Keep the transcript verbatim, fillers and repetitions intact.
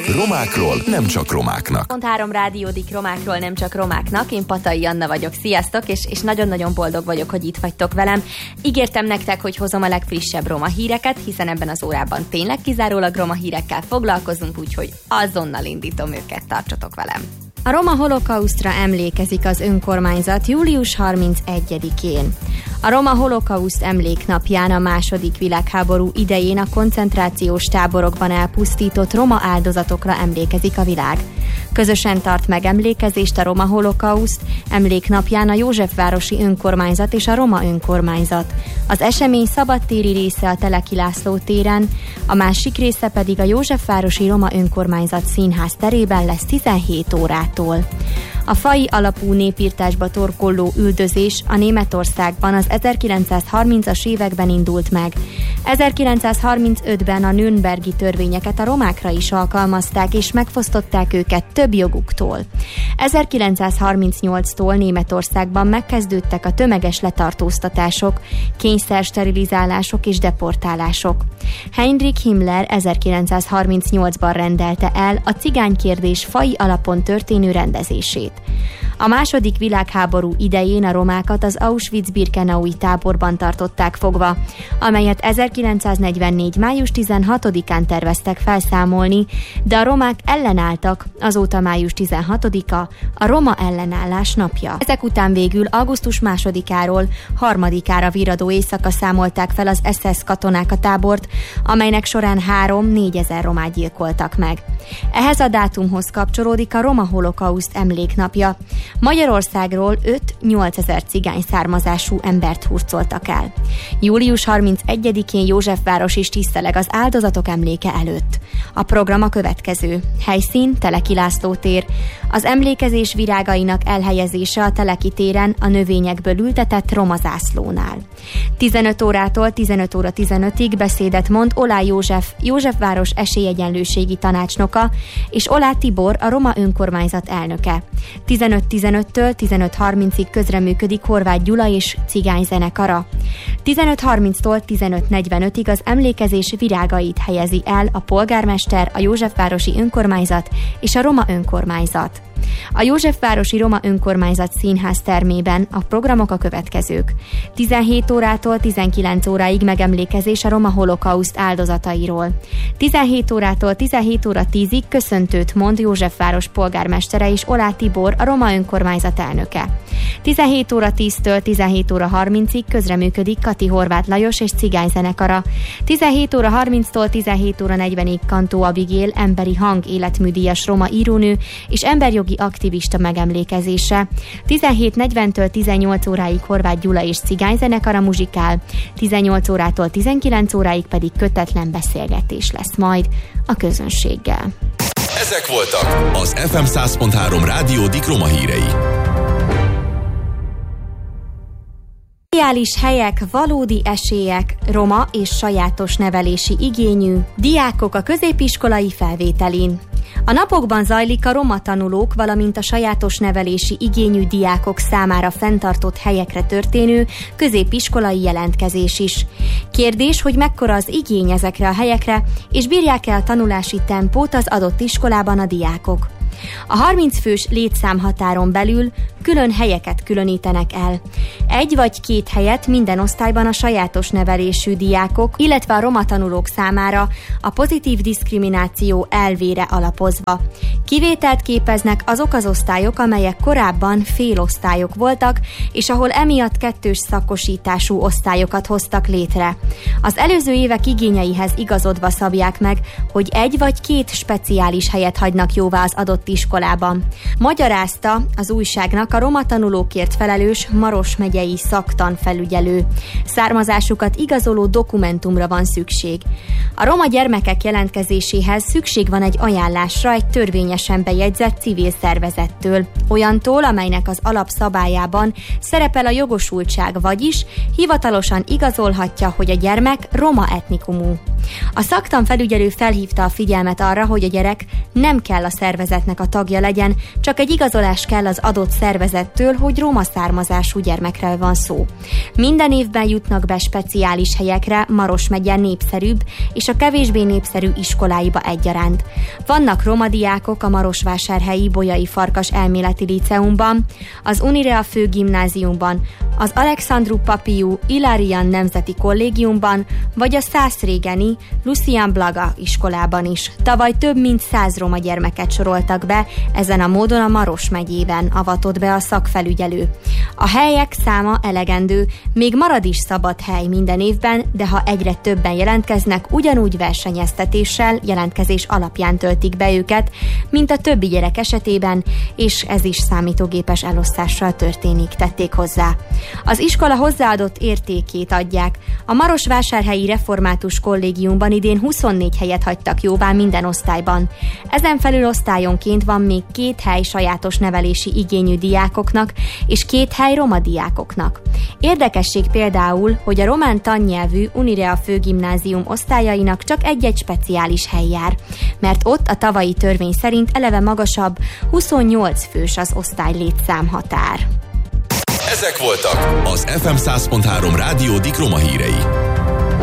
Romákról nem csak romáknak. Pont három rádiódik romákról nem csak romáknak. Én Patai Anna vagyok, sziasztok, és, és nagyon-nagyon boldog vagyok, hogy itt vagytok velem. Ígértem nektek, hogy hozom a legfrissebb roma híreket, hiszen ebben az órában tényleg kizárólag roma hírekkel foglalkozunk, úgyhogy azonnal indítom őket, tartsatok velem. A roma holokausztra emlékezik az önkormányzat július harmincegyedikén. A roma holokauszt emléknapján a második világháború idején a koncentrációs táborokban elpusztított roma áldozatokra emlékezik a világ. Közösen tart megemlékezést a roma holokauszt emléknapján a Józsefvárosi önkormányzat és a roma önkormányzat. Az esemény szabadtéri része a Teleki László téren, a másik része pedig a Józsefvárosi Roma Önkormányzat Színház terében lesz tizenhét órától. A faji alapú népírtásba torkolló üldözés a Németországban az ezerkilencszázharmincas években indult meg. ezerkilencszázharmincötben a nürnbergi törvényeket a romákra is alkalmazták, és megfosztották őket több joguktól. ezerkilencszázharmincnyolctól Németországban megkezdődtek a tömeges letartóztatások, kényszersterilizálások és deportálások. Heinrich Himmler ezerkilencszázharmincnyolcban rendelte el a cigánykérdés faji alapon történő rendezését. A második világháború idején a romákat az Auschwitz-Birkenaui táborban tartották fogva, amelyet ezerkilencszáznegyvennégy május tizenhatodikán terveztek felszámolni, de a romák ellenálltak, azóta május tizenhatodika a roma ellenállás napja. Ezek után végül augusztus másodikáról harmadikára virradó éjszaka számolták fel az es es katonák a tábort, amelynek során három-négyezer romát gyilkoltak meg. Ehhez a dátumhoz kapcsolódik a roma holokauszt emléknapja. Magyarországról öt-nyolcezer cigány származású embert hurcoltak el. július harmincegyedikén Józsefváros is tiszteleg az áldozatok emléke előtt. A program a következő. Helyszín Teleki László tér. Az emlékezés virágainak elhelyezése a Teleki téren a növényekből ültetett roma zászlónál. tizenöt órától tizenöt óra tizenötig beszédet mond Olá József, Józsefváros esélyegyenlőségi tanácsnoka, és Olá Tibor, a roma önkormányzat elnöke. tizenöt tizenöttől tizenöt harmincig közreműködik Horváth Gyula és cigány zenekara. tizenöt harminctól tizenöt negyvenötig az emlékezés virágait helyezi el a polgármester, a Józsefvárosi önkormányzat és a roma önkormányzat. A Józsefvárosi Roma Önkormányzat Színház termében a programok a következők. tizenhét órától tizenkilenc óráig megemlékezés a roma holokauszt áldozatairól. tizenhét órától tizenhét óra tízig köszöntőt mond Józsefváros polgármestere és Olá Tibor, a roma önkormányzat elnöke. tizenhét óra tíztől tizenhét óra harmincig közreműködik Kati Horváth Lajos és cigány zenekara. tizenhét óra harminctól tizenhét óra negyvenig Kantó Abigél, emberi hang életműdíjas roma írónő és emberjogi aktivista megemlékezése. tizenhét negyventől tizennyolc óráig Horváth Gyula és cigány zenekara muzsikál, tizennyolc órától tizenkilenc óráig pedig kötetlen beszélgetés lesz majd a közönséggel. Ezek voltak az ef em száz pont három rádiódik roma hírei. Ideális helyek, valódi esélyek, roma és sajátos nevelési igényű diákok a középiskolai felvételin. A napokban zajlik a roma tanulók, valamint a sajátos nevelési igényű diákok számára fenntartott helyekre történő középiskolai jelentkezés is. Kérdés, hogy mekkora az igény ezekre a helyekre, és bírják-e a tanulási tempót az adott iskolában a diákok. A harminc fős létszámhatáron belül külön helyeket különítenek el. Egy vagy két helyet minden osztályban a sajátos nevelésű diákok, illetve a roma tanulók számára a pozitív diszkrimináció elvére alapozva. Kivételt képeznek azok az osztályok, amelyek korábban félosztályok voltak, és ahol emiatt kettős szakosítású osztályokat hoztak létre. Az előző évek igényeihez igazodva szabják meg, hogy egy vagy két speciális helyet hagynak jóvá az adott iskolában. Magyarázta az újságnak a roma tanulókért felelős Maros megyei szaktanfelügyelő. Származásukat igazoló dokumentumra van szükség. A roma gyermekek jelentkezéséhez szükség van egy ajánlásra egy törvényesen bejegyzett civil szervezettől, olyantól, amelynek az alapszabályában szerepel a jogosultság, vagyis hivatalosan igazolhatja, hogy a gyermek roma etnikumú. A szaktanfelügyelő felhívta a figyelmet arra, hogy a gyerek nem kell a szervezetnek gyermeknek a tagja legyen, csak egy igazolás kell az adott szervezettől, hogy roma származású gyermekről van szó. Minden évben jutnak be speciális helyekre Maros megye népszerűbb és a kevésbé népszerű iskoláiba egyaránt. Vannak roma diákok a marosvásárhelyi Bolyai Farkas Elméleti Líceumban, az Unirea Főgimnáziumban, az Alexandru Papiu Ilarian Nemzeti Kollégiumban, vagy a szászrégeni Lucian Blaga iskolában is. Tavaly több mint száz roma gyermeket soroltak be, ezen a módon a Maros megyében avatott be a szakfelügyelő. A helyek száma elegendő, még marad is szabad hely minden évben, de ha egyre többen jelentkeznek, ugyanúgy versenyeztetéssel, jelentkezés alapján töltik be őket, mint a többi gyerek esetében, és ez is számítógépes elosztással történik, tették hozzá. Az iskola hozzáadott értékét adják. A Marosvásárhelyi Református Kollégiumban idén huszonnégy helyet hagytak jóvá minden osztályban. Ezen felül osztályonként van még két hely sajátos nevelési igényű diákoknak, és két hely roma diákoknak. Érdekesség például, hogy a román tannyelvű Unirea Főgimnázium osztályainak csak egy-egy speciális hely jár, mert ott a tavalyi törvény szerint eleve magasabb, huszonnyolc fős az osztály létszámhatár. Ezek voltak az ef em száz pont három rádió Dikroma hírei.